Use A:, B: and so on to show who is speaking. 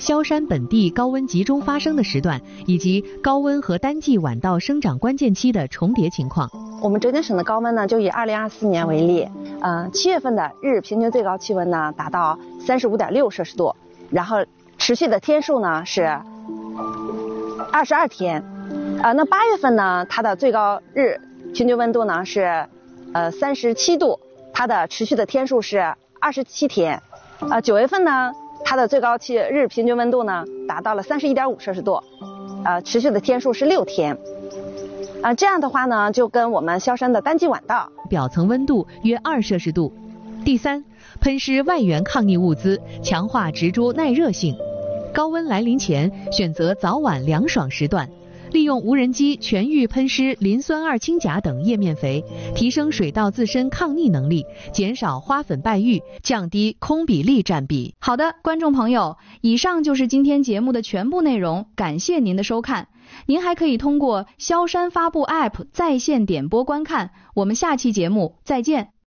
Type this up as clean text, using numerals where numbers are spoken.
A: 萧山本地高温集中发生的时段，以及高温和单季晚稻生长关键期的重叠情况。
B: 我们浙江省的高温呢，就以2024年为例，7月份的日平均最高气温呢达到35.6摄氏度，然后持续的天数呢是22天。那8月份呢，它的最高日平均温度呢是37度，它的持续的天数是27天。9月份呢，它的最高日平均温度呢达到了31.5摄氏度，持续的天数是6天。这样的话呢，就跟我们萧山的单季晚稻
A: 表层温度约2摄氏度。第三，喷施外源抗逆物资，强化植株耐热性。高温来临前，选择早晚凉爽时段，利用无人机全域喷施磷酸二氢钾等叶面肥，提升水稻自身抗逆能力，减少花粉败育，降低空比例占比。
C: 好的，观众朋友，以上就是今天节目的全部内容，感谢您的收看。您还可以通过萧山发布 App 在线点播观看。我们下期节目再见。